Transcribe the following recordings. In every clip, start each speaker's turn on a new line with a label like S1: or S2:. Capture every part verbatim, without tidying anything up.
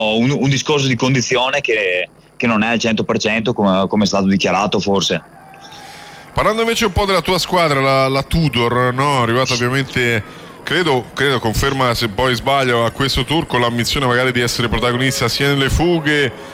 S1: un, un discorso di condizione che, che non è al cento per cento come, come è stato dichiarato forse.
S2: Parlando invece un po' della tua squadra, la, la Tudor, no? Arrivata ovviamente, credo, credo, conferma se poi sbaglio, a questo tour con l'ambizione magari di essere protagonista sia nelle fughe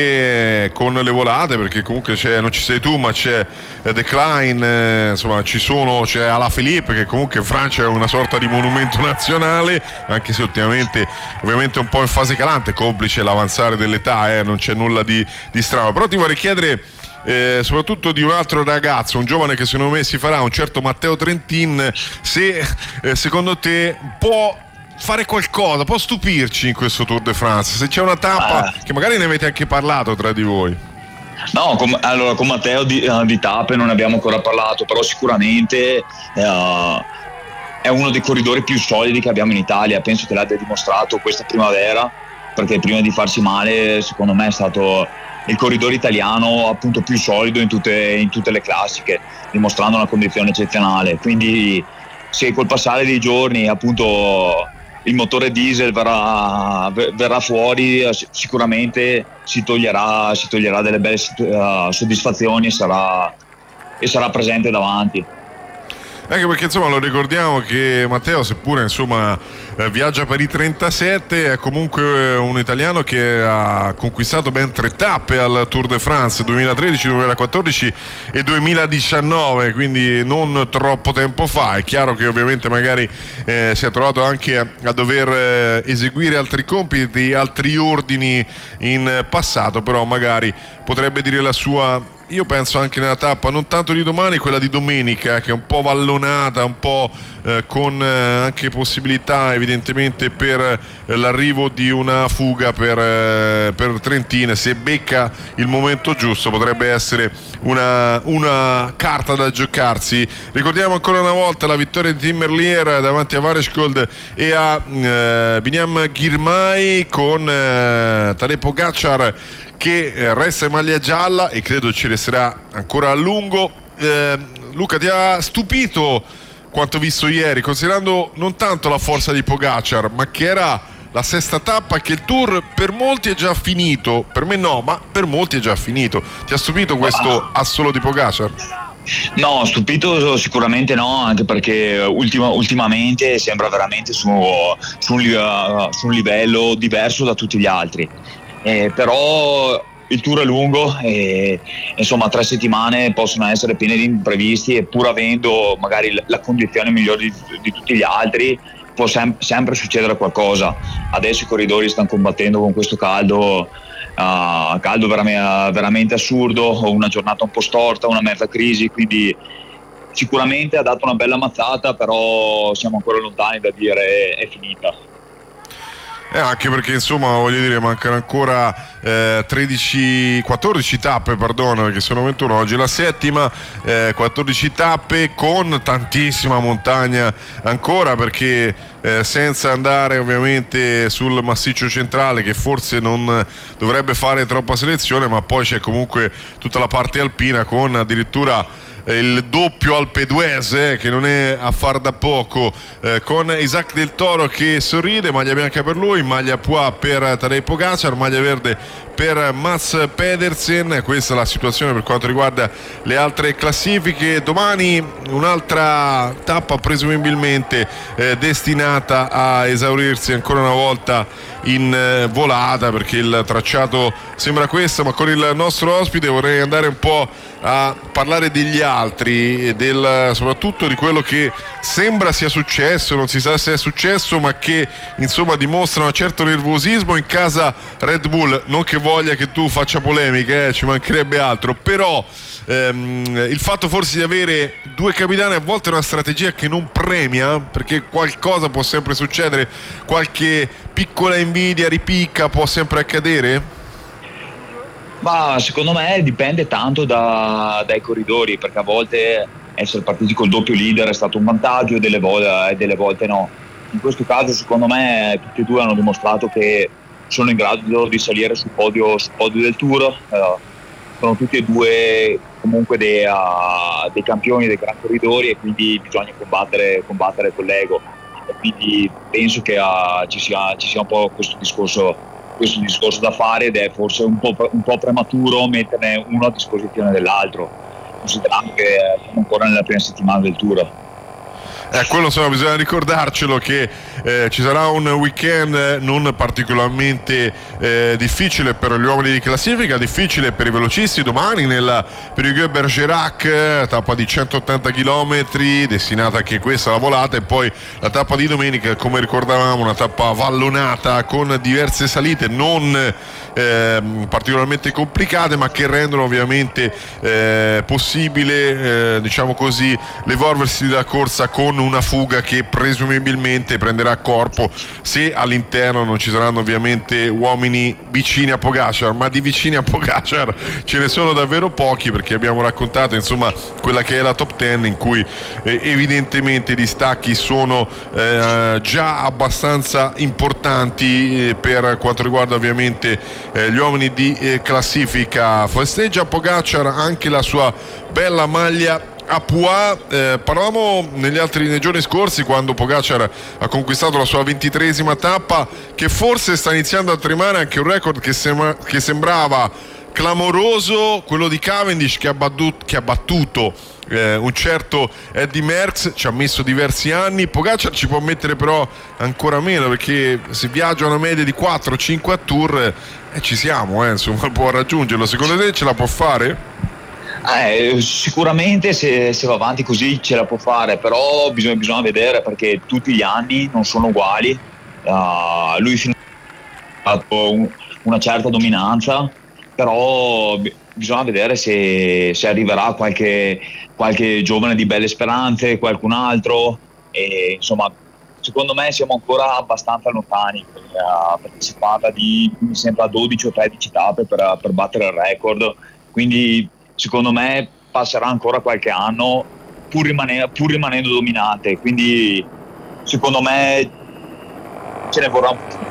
S2: che con le volate, perché comunque c'è, non ci sei tu ma c'è eh, Decline, eh, insomma ci sono, c'è Alaphilippe che comunque in Francia è una sorta di monumento nazionale, anche se ultimamente ovviamente un po' in fase calante, complice l'avanzare dell'età, eh, non c'è nulla di, di strano. Però ti vorrei chiedere Eh, soprattutto di un altro ragazzo, un giovane che secondo me si farà, un certo Matteo Trentin, se eh, secondo te può fare qualcosa, può stupirci in questo Tour de France, se c'è una tappa
S1: Ah.
S2: che magari ne avete anche parlato tra di voi.
S1: No, com- allora con Matteo di, uh, di tappe non ne abbiamo ancora parlato, però sicuramente uh, è uno dei corridori più solidi che abbiamo in Italia. Penso che l'abbia dimostrato questa primavera, perché prima di farsi male secondo me è stato il corridore italiano appunto più solido in tutte, in tutte le classiche, dimostrando una condizione eccezionale. Quindi se col passare dei giorni appunto il motore diesel verrà, verrà fuori, sicuramente si toglierà, si toglierà delle belle uh, soddisfazioni e sarà, e sarà presente davanti.
S2: Anche perché insomma lo ricordiamo che Matteo, seppure insomma eh, viaggia per i trentasette, è comunque un italiano che ha conquistato ben tre tappe al Tour de France duemilatredici, duemilaquattordici e duemiladiciannove, quindi non troppo tempo fa. È chiaro che ovviamente magari eh, si è trovato anche a, a dover eh, eseguire altri compiti, altri ordini in passato, però magari potrebbe dire la sua. Io penso anche nella tappa, non tanto di domani, quella di domenica, che è un po' vallonata, un po' eh, con eh, anche possibilità evidentemente per eh, l'arrivo di una fuga per, eh, per Trentin. Se becca il momento giusto potrebbe essere una, una carta da giocarsi. Ricordiamo ancora una volta la vittoria di Tim Merlier davanti a Varescold e a eh, Binyam Girmay, con eh, Tadej Pogacar che resta in maglia gialla e credo ci resterà ancora a lungo. eh, Luca, ti ha stupito quanto visto ieri, considerando non tanto la forza di Pogacar, ma che era la sesta tappa, che il Tour per molti è già finito, per me no, ma per molti è già finito. Ti ha stupito questo assolo di Pogacar?
S1: No, stupito sicuramente no, anche perché ultima, ultimamente sembra veramente su, su, un, uh, su un livello diverso da tutti gli altri. Eh, però il tour è lungo e insomma tre settimane possono essere piene di imprevisti, e pur avendo magari la condizione migliore di, di tutti gli altri può sem- sempre succedere qualcosa. Adesso i corridori stanno combattendo con questo caldo uh, caldo veramente, veramente assurdo, una giornata un po' storta, una mezza crisi, quindi sicuramente ha dato una bella mazzata, però siamo ancora lontani da dire è finita.
S2: Eh, anche perché insomma voglio dire mancano ancora eh, tredici, quattordici tappe, perdono, perché sono ventuno, oggi la settima, eh, quattordici tappe con tantissima montagna ancora, perché eh, senza andare ovviamente sul massiccio centrale, che forse non dovrebbe fare troppa selezione, ma poi c'è comunque tutta la parte alpina con addirittura il doppio Alpe d'Huez, eh, che non è a far da poco, eh, con Isaac Del Toro che sorride, maglia bianca per lui, maglia pois per Tadej Pogacar, maglia verde per Mats Pedersen. Questa è la situazione per quanto riguarda le altre classifiche. Domani un'altra tappa presumibilmente eh, destinata a esaurirsi ancora una volta in eh, volata, perché il tracciato sembra questo, ma con il nostro ospite vorrei andare un po' a parlare degli altri, del, soprattutto di quello che sembra sia successo, non si sa se è successo, ma che insomma dimostra un certo nervosismo in casa Red Bull. Non che voglia che tu faccia polemiche, eh, ci mancherebbe altro, però ehm, il fatto forse di avere due capitani a volte è una strategia che non premia, perché qualcosa può sempre succedere, qualche piccola invidia, ripicca può sempre accadere.
S1: Ma secondo me dipende tanto da, dai corridori, perché a volte essere partiti col doppio leader è stato un vantaggio e delle, vo- e delle volte no. In questo caso secondo me tutti e due hanno dimostrato che sono in grado di salire sul podio, sul podio del Tour. Uh, sono tutti e due comunque dei, uh, dei campioni, dei gran corridori, e quindi bisogna combattere, combattere con l'ego. E quindi penso che uh, ci, sia, ci sia un po' questo discorso questo discorso da fare ed è forse un po', un po' prematuro metterne uno a disposizione dell'altro, considerando che siamo ancora nella prima settimana del Tour.
S2: Eh, quello insomma bisogna ricordarcelo che eh, ci sarà un weekend non particolarmente eh, difficile per gli uomini di classifica, difficile per i velocisti domani nella Périgueux Bergerac, tappa di centottanta chilometri, destinata anche questa alla volata, e poi la tappa di domenica, come ricordavamo, una tappa vallonata con diverse salite non eh, particolarmente complicate, ma che rendono ovviamente eh, possibile eh, diciamo così l'evolversi della corsa con una fuga che presumibilmente prenderà corpo se all'interno non ci saranno ovviamente uomini vicini a Pogačar, ma di vicini a Pogačar ce ne sono davvero pochi, perché abbiamo raccontato insomma quella che è la top dieci in cui eh, evidentemente i distacchi sono eh, già abbastanza importanti eh, per quanto riguarda ovviamente eh, gli uomini di eh, classifica. Festeggia Pogačar anche la sua bella maglia a Pua. Eh, parlavamo negli altri nei giorni scorsi, quando Pogačar ha conquistato la sua ventitreesima tappa, che forse sta iniziando a tremare anche un record che, sembra, che sembrava clamoroso, quello di Cavendish, che ha battuto, che ha battuto eh, un certo Eddy Merckx. Ci ha messo diversi anni. Pogačar ci può mettere però ancora meno, perché se viaggia a una media di quattro cinque a Tour eh, ci siamo, eh, insomma può raggiungerlo. Secondo te ce la può fare?
S1: Eh, sicuramente se, se va avanti così ce la può fare, però bisogna, bisogna vedere, perché tutti gli anni non sono uguali. Uh, lui ha fatto un, una certa dominanza, però b- bisogna vedere se, se arriverà qualche, qualche giovane di belle speranze, qualcun altro, e insomma secondo me siamo ancora abbastanza lontani, uh, perché si parla di mi sembra dodici o tredici tappe per, per battere il record, quindi secondo me passerà ancora qualche anno pur, rimane- pur rimanendo dominante, quindi secondo me ce ne vorrà un po'.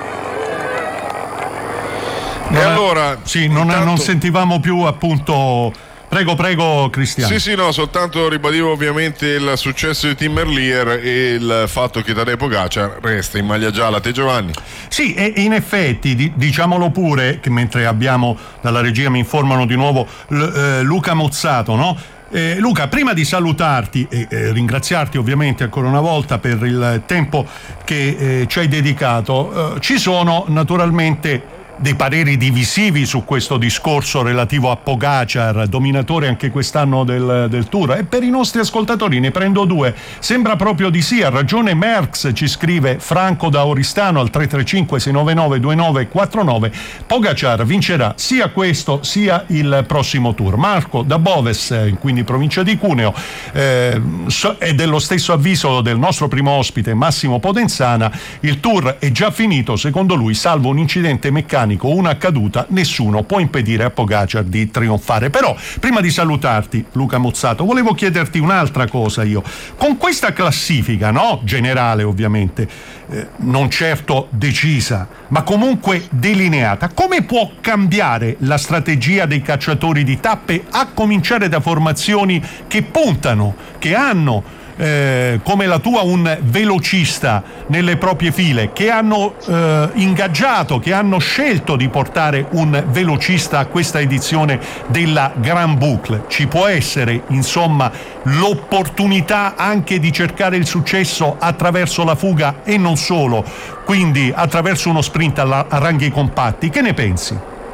S2: E allora
S3: sì, non,
S2: intanto...
S3: non sentivamo più appunto. Prego, prego Cristiano.
S2: Sì, sì, no, soltanto ribadivo ovviamente il successo di Tim Merlier e il fatto che Tadej Pogačar resta in maglia gialla. Te Giovanni?
S3: Sì, e in effetti di, diciamolo pure, che mentre abbiamo dalla regia mi informano di nuovo l, eh, Luca Mozzato, no? Eh, Luca, prima di salutarti e eh, ringraziarti ovviamente ancora una volta per il tempo che eh, ci hai dedicato, eh, ci sono naturalmente dei pareri divisivi su questo discorso relativo a Pogačar, dominatore anche quest'anno del, del Tour, e per i nostri ascoltatori ne prendo due. Sembra proprio di sì, ha ragione Merckx, ci scrive Franco da Oristano al tre tre cinque sei nove nove due nove quattro nove. Pogačar vincerà sia questo sia il prossimo Tour. Marco da Boves, quindi provincia di Cuneo, eh, è dello stesso avviso del nostro primo ospite Massimo Podenzana: il Tour è già finito, secondo lui, salvo un incidente meccanico, una caduta, nessuno può impedire a Pogačar di trionfare. Però prima di salutarti, Luca Mozzato, volevo chiederti un'altra cosa io. Con questa classifica, no? Generale ovviamente, eh, non certo decisa, ma comunque delineata, come può cambiare la strategia dei cacciatori di tappe, a cominciare da formazioni che puntano, che hanno Eh, come la tua un velocista nelle proprie file, che hanno eh, ingaggiato, che hanno scelto di portare un velocista a questa edizione della Grand Boucle? Ci può essere insomma l'opportunità anche di cercare il successo attraverso la fuga e non solo, quindi attraverso uno sprint alla, a ranghi compatti? Che ne pensi?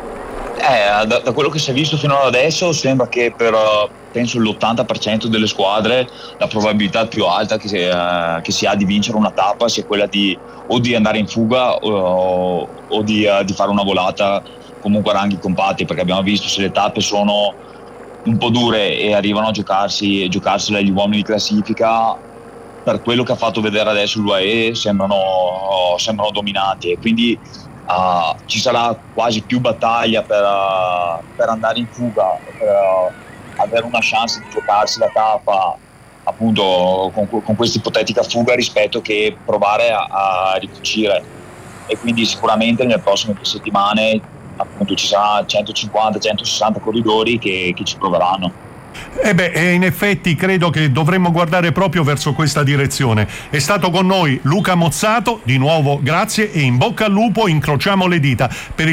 S1: Eh, da, da quello che si è visto fino ad adesso sembra che per penso l'ottanta per cento delle squadre la probabilità più alta che si, eh, che si ha di vincere una tappa sia quella di o di andare in fuga o, o di, uh, di fare una volata comunque a ranghi compatti, perché abbiamo visto se le tappe sono un po' dure e arrivano a giocarsi giocarsela gli uomini di classifica, per quello che ha fatto vedere adesso l'U A E sembrano, sembrano dominanti, e quindi Uh, ci sarà quasi più battaglia per, uh, per andare in fuga, per uh, avere una chance di giocarsi la tappa appunto con, con questa ipotetica fuga, rispetto che provare a, a ricucire. E quindi sicuramente nelle prossime due settimane appunto ci saranno centocinquanta centosessanta corridori che, che ci proveranno.
S3: Eh beh, in effetti credo che dovremmo guardare proprio verso questa direzione. È stato con noi Luca Mozzato, di nuovo grazie e in bocca al lupo, incrociamo le dita per il